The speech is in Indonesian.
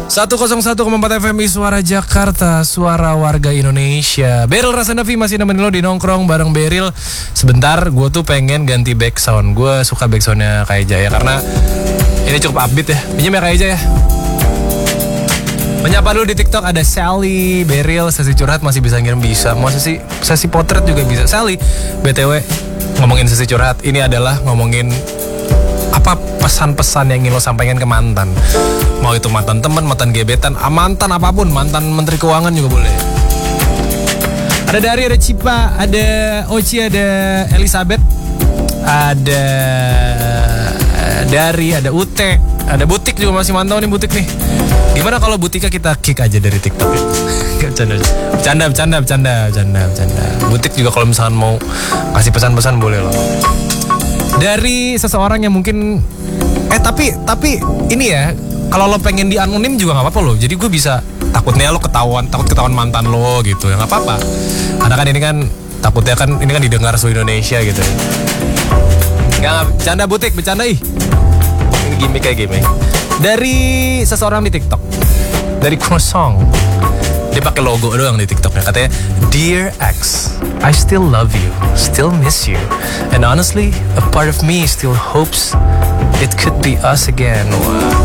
101,4 FM Suara Jakarta, suara warga Indonesia. Beryl Rasanavi masih nemenin lo di nongkrong bareng Beryl. Sebentar, gue tuh pengen ganti backsound. Gue suka backsoundnya Kak Eja ya, karena ini cukup upbeat ya. Pinjam ya Kak Eja ya. Menyapa dulu di TikTok ada Sally, Beryl, sesi curhat masih bisa ngirim, bisa. Mau sesi potret juga bisa. Sally, BTW ngomongin sesi curhat, ini adalah ngomongin apa pesan-pesan yang ingin lo sampaikan ke mantan. Mau itu mantan teman, mantan gebetan, mantan apapun, mantan menteri keuangan juga boleh. Ada Dari, ada Cipa, ada Oci, ada Elizabeth, ada Dari, ada Ute, ada Butik juga masih mantau nih Butik nih. Gimana kalau Butika kita kick aja dari TikTok ya? Bercanda. Butik juga kalau misalkan mau kasih pesan-pesan boleh loh. Dari seseorang yang mungkin tapi ini ya, kalau lo pengen di anonim juga nggak apa-apa loh. Jadi gue bisa, takut ketahuan mantan lo gitu ya, nggak apa-apa. Karena kan ini kan takutnya kan ini kan didengar seluruh Indonesia gitu ya. Nggak bercanda Butik, bercanda ih. Ini gimmick. Dari seseorang di TikTok, dari Croissant. Dia pakai logo doang di TikToknya. Katanya, Dear X, I still love you, still miss you, and honestly, a part of me still hopes it could be us again. Wow.